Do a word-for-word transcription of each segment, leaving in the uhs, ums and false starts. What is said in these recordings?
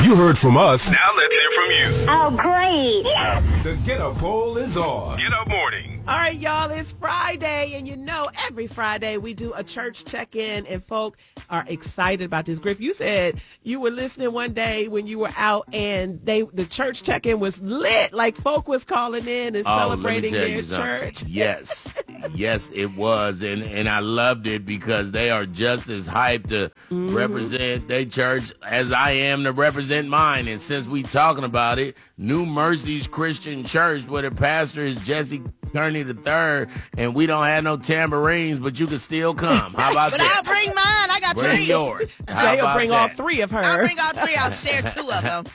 You heard from us. Now let's hear from you. Oh, great. The Get Up Poll is on. Get Up Morning. All right, y'all, it's Friday, and you know every Friday we do a church check-in, and folk are excited about this. Griff, you said you were listening one day when you were out, and they the church check-in was lit, like folk was calling in and oh, celebrating let me tell their you something. church. Yes, yes, it was, and, and I loved it because they are just as hyped to mm-hmm. represent their church as I am to represent mine. And since we talking about it, New Mercies Christian Church, where the pastor is Jesse Kearney the third, and we don't have no tambourines, but you can still come. How about but that? I'll bring mine. I got bring three. yours. Jay will bring that? all three of her. I'll bring all three. I'll share two of them.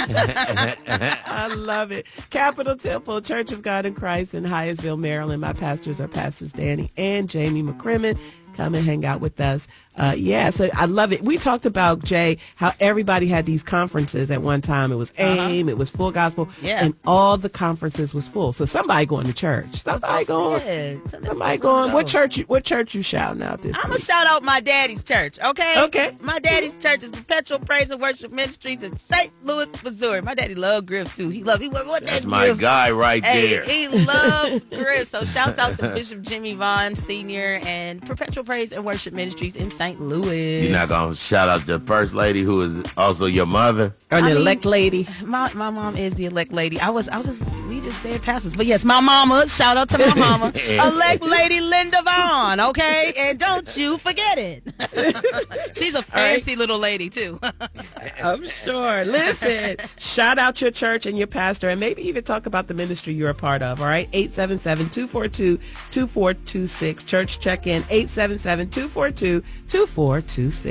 I love it. Capitol Temple Church of God in Christ in Hyattsville, Maryland. My pastors are Pastors Danny and Jamie McCrimmon. Come and hang out with us. Uh, yeah, so I love it. We talked about, Jay, how everybody had these conferences at one time. It was AIM, uh-huh. it was Full Gospel, yeah. and all the conferences was full. So somebody going to church. Somebody going. Somebody, somebody going. What church? You, what church you shouting out this I'm week? going to shout out my daddy's church, okay? Okay. My daddy's church is Perpetual Praise and Worship Ministries in Saint Louis, Missouri. My daddy loved Griff, too. He loved, he what, what That's that my Griff. guy right hey, there. He loves Griff. So shouts out to Bishop Jimmy Vaughn, Senior, and Perpetual Praise and Worship Ministries in Saint Louis. You're not going to shout out the first lady who is also your mother? Or the elect lady. My my mom is the elect lady. I was I was just we just said pastors, but yes, my mama. Shout out to my mama, elect lady Linda Vaughn. Okay, and don't you forget it. She's a fancy right. little lady too. I'm sure. Listen, shout out your church and your pastor, and maybe even talk about the ministry you're a part of. All right, eight seven seven, two four two, two four two six. Church check in eight seven seven, two four two, two four two six.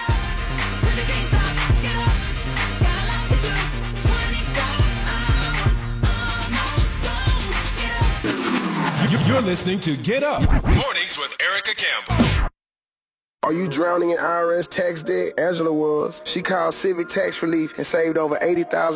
You're listening to Get Up Mornings with Erica Campbell. Are you drowning in I R S tax debt? Angela was. She called Civic Tax Relief and saved over eighty thousand dollars.